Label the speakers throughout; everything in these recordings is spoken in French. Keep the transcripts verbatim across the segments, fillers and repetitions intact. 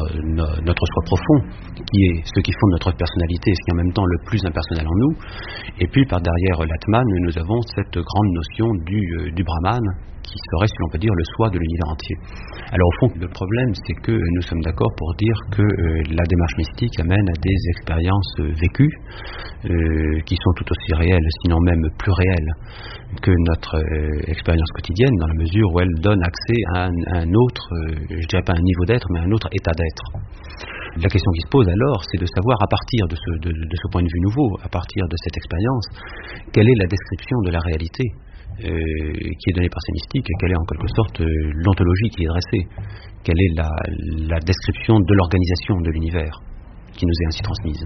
Speaker 1: no, no, notre soi profond, qui est ce qui fonde notre personnalité, ce qui est en même temps le plus impersonnel en nous. Et puis par derrière l'Atman, nous avons cette grande notion du, euh, du Brahman, qui serait, si l'on peut dire, le soi de l'univers entier. Alors au fond, le problème, c'est que nous sommes d'accord pour dire que euh, la démarche mystique amène à des expériences euh, vécues, euh, qui sont tout aussi réelles, sinon même plus réelles, que notre euh, expérience quotidienne, dans la mesure où elle donne accès à un, à un autre, euh, je dirais pas un niveau d'être, mais un autre état d'être. La question qui se pose alors, c'est de savoir, à partir de ce, de, de ce point de vue nouveau, à partir de cette expérience, quelle est la description de la réalité euh, qui est donnée par ces mystiques, et quelle est en quelque sorte euh, l'ontologie qui est dressée, quelle est la, la description de l'organisation de l'univers qui nous est ainsi transmise.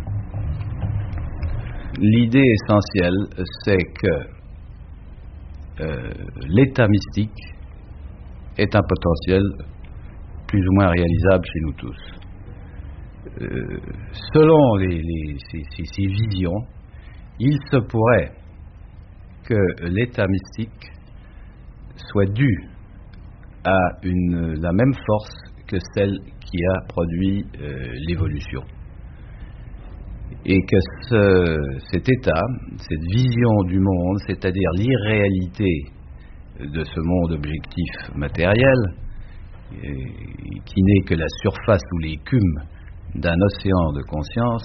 Speaker 2: L'idée essentielle, c'est que euh, l'état mystique est un potentiel plus ou moins réalisable chez nous tous. Euh, selon les, les, ces, ces, ces visions, il se pourrait que l'état mystique soit dû à une, la même force que celle qui a produit euh, l'évolution. Et que ce, cet état, cette vision du monde, c'est-à-dire l'irréalité de ce monde objectif matériel, et, qui n'est que la surface ou l'écume d'un océan de conscience,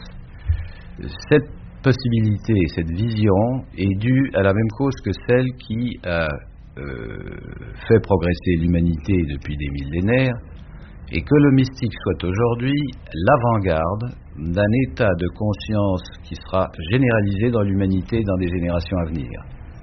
Speaker 2: cette possibilité, cette vision est due à la même cause que celle qui a euh, fait progresser l'humanité depuis des millénaires, et que le mystique soit aujourd'hui l'avant-garde d'un état de conscience qui sera généralisé dans l'humanité dans des générations à venir.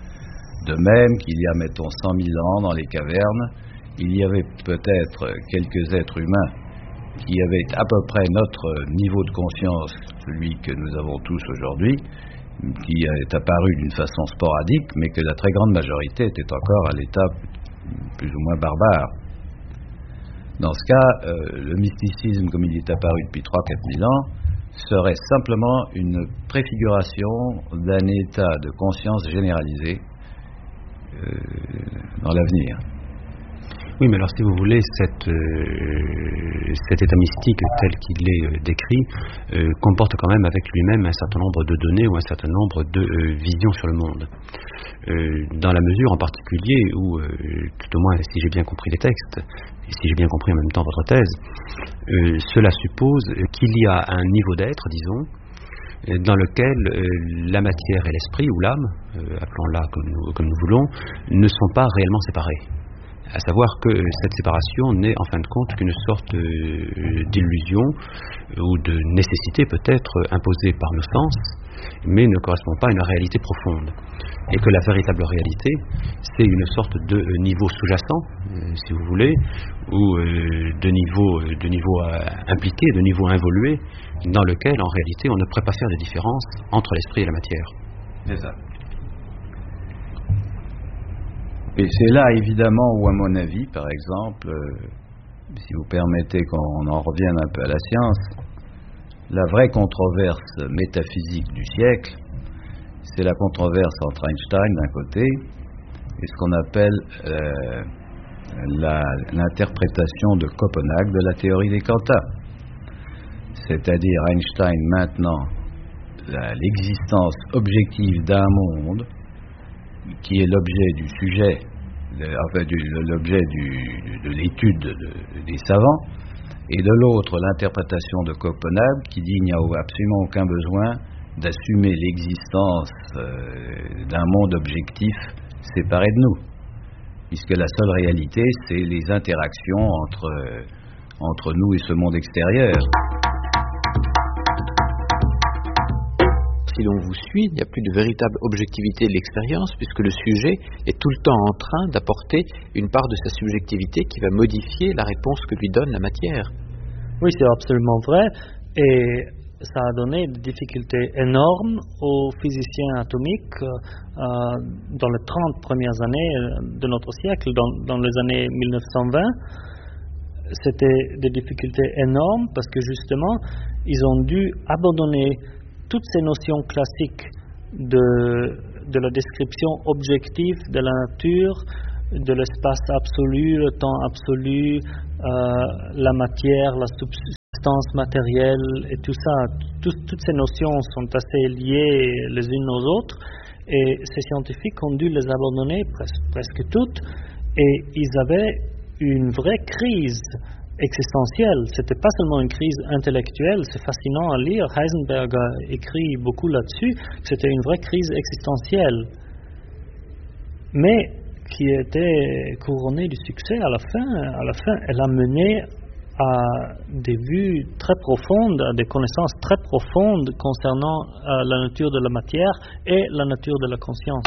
Speaker 2: De même qu'il y a, mettons, cent mille ans dans les cavernes, il y avait peut-être quelques êtres humains qui avaient à peu près notre niveau de conscience, celui que nous avons tous aujourd'hui, qui est apparu d'une façon sporadique, mais que la très grande majorité était encore à l'état plus ou moins barbare. Dans ce cas, euh, le mysticisme, comme il est apparu depuis trois à quatre mille ans, serait simplement une préfiguration d'un état de conscience généralisé euh, dans l'avenir.
Speaker 1: Oui, mais alors si vous voulez, cette, euh, cet état mystique tel qu'il est euh, décrit euh, comporte quand même avec lui-même un certain nombre de données ou un certain nombre de euh, visions sur le monde. Euh, dans la mesure en particulier où, euh, tout au moins si j'ai bien compris les textes, et si j'ai bien compris en même temps votre thèse, euh, cela suppose qu'il y a un niveau d'être, disons, dans lequel euh, la matière et l'esprit, ou l'âme, euh, appelons-la comme nous, comme nous voulons, ne sont pas réellement séparés. À savoir que cette séparation n'est en fin de compte qu'une sorte euh, d'illusion euh, ou de nécessité peut-être imposée par nos sens, mais ne correspond pas à une réalité profonde. Et que la véritable réalité, c'est une sorte de euh, niveau sous-jacent, euh, si vous voulez, ou euh, de niveau, euh, de niveau euh, impliqué, de niveau involué, dans lequel en réalité on ne pourrait pas faire de différence entre l'esprit et la matière.
Speaker 2: C'est ça. Et c'est là, évidemment, où, à mon avis, par exemple, euh, si vous permettez qu'on en revienne un peu à la science, la vraie controverse métaphysique du siècle, c'est la controverse entre Einstein d'un côté et ce qu'on appelle euh, la, l'interprétation de Copenhague de la théorie des quanta. C'est-à-dire Einstein maintenant la, l'existence objective d'un monde qui est l'objet du sujet, enfin du, l'objet du, de l'étude de, des savants, et de l'autre l'interprétation de Copenhague qui dit qu'il n'y a absolument aucun besoin d'assumer l'existence euh, d'un monde objectif séparé de nous, puisque la seule réalité c'est les interactions entre, euh, entre nous et ce monde extérieur.
Speaker 3: Si l'on vous suit, il n'y a plus de véritable objectivité de l'expérience, puisque le sujet est tout le temps en train d'apporter une part de sa subjectivité qui va modifier la réponse que lui donne la matière.
Speaker 4: Oui, c'est absolument vrai, et ça a donné des difficultés énormes aux physiciens atomiques euh, dans les trente premières années de notre siècle, dans, dans les années mille neuf cent vingt. C'était des difficultés énormes parce que justement, ils ont dû abandonner toutes ces notions classiques de, de la description objective de la nature, de l'espace absolu, le temps absolu, euh, la matière, la substance existence matérielle et tout ça, tout, toutes ces notions sont assez liées les unes aux autres et ces scientifiques ont dû les abandonner presque, presque toutes et ils avaient une vraie crise existentielle. C'était pas seulement une crise intellectuelle, c'est fascinant à lire. Heisenberg a écrit beaucoup là-dessus. C'était une vraie crise existentielle, mais qui était couronnée du succès à la fin. À la fin, elle a mené à des vues très profondes, à des connaissances très profondes concernant euh, la nature de la matière et la nature de la conscience.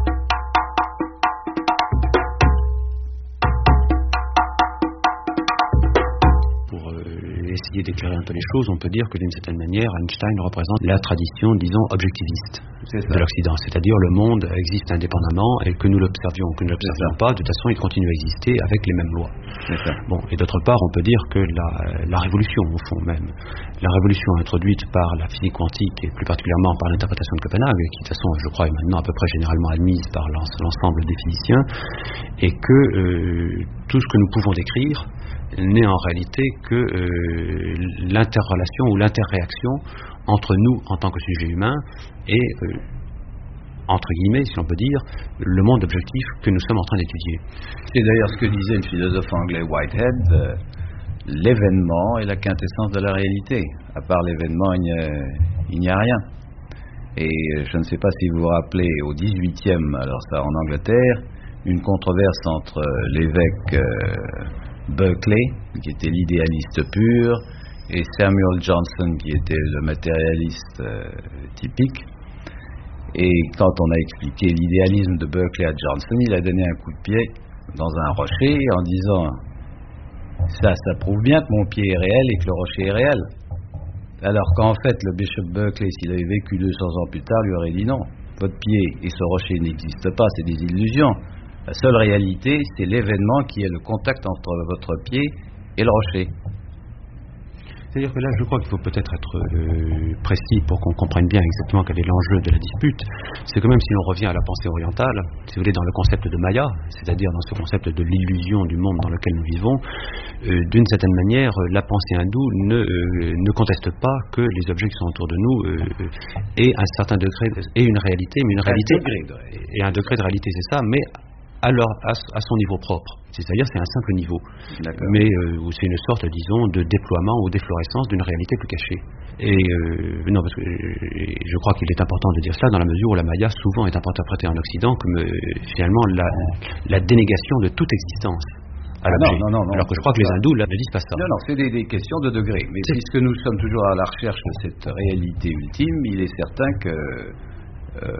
Speaker 1: Essayer d'éclairer un peu les choses, on peut dire que d'une certaine manière, Einstein représente la tradition, disons, objectiviste de l'Occident. C'est-à-dire le monde existe indépendamment et que nous l'observions ou que nous ne l'observions pas, de toute façon, il continue à exister avec les mêmes lois. Bon, et d'autre part, on peut dire que la, la révolution, au fond même, la révolution introduite par la physique quantique et plus particulièrement par l'interprétation de Copenhague, qui de toute façon, je crois, est maintenant à peu près généralement admise par l'ensemble des physiciens, et que euh, tout ce que nous pouvons décrire n'est en réalité que euh, l'interrelation ou l'interréaction entre nous en tant que sujet humain et, euh, entre guillemets, si on peut dire, le monde objectif que nous sommes en train d'étudier.
Speaker 2: C'est d'ailleurs ce que disait le philosophe anglais Whitehead, euh, l'événement est la quintessence de la réalité. À part l'événement, il n'y a, il n'y a rien. Et je ne sais pas si vous vous rappelez, au dix-huitième, alors ça en Angleterre, une controverse entre l'évêque euh, Berkeley, qui était l'idéaliste pur, et Samuel Johnson, qui était le matérialiste euh, typique. Et quand on a expliqué l'idéalisme de Berkeley à Johnson, il a donné un coup de pied dans un rocher en disant « ça, ça prouve bien que mon pied est réel et que le rocher est réel ». Alors qu'en fait, le bishop Berkeley, s'il avait vécu deux cents ans plus tard, lui aurait dit « non, votre pied et ce rocher n'existent pas, c'est des illusions. La seule réalité, c'est l'événement qui est le contact entre votre pied et le rocher. »
Speaker 1: C'est-à-dire que là, je crois qu'il faut peut-être être euh, précis pour qu'on comprenne bien exactement quel est l'enjeu de la dispute. C'est que même si l'on revient à la pensée orientale, si vous voulez, dans le concept de Maya, c'est-à-dire dans ce concept de l'illusion du monde dans lequel nous vivons, euh, d'une certaine manière, la pensée hindoue ne, euh, ne conteste pas que les objets qui sont autour de nous euh, aient un certain degré, aient une réalité, mais une réalité,
Speaker 2: un degré de réalité.
Speaker 1: et un degré de réalité, c'est ça, mais à, leur, à, à son niveau propre. C'est-à-dire c'est un simple niveau, mais euh, c'est une sorte, disons, de déploiement ou d'efflorescence d'une réalité plus cachée. Et euh, non, parce que euh, je crois qu'il est important de dire cela dans la mesure où la Maya souvent est interprétée en Occident comme euh, finalement la, la dénégation de toute existence à l'objet.
Speaker 2: Non, non, non, non,
Speaker 1: alors que je crois que les hindous là, ne disent pas ça.
Speaker 2: Non, non, c'est des, des questions de degrés. Mais puisque nous sommes toujours à la recherche de cette réalité ultime, il est certain que euh,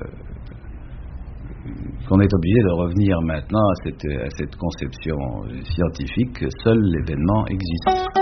Speaker 2: qu'on est obligé de revenir maintenant à cette, à cette conception scientifique que seul l'événement existe.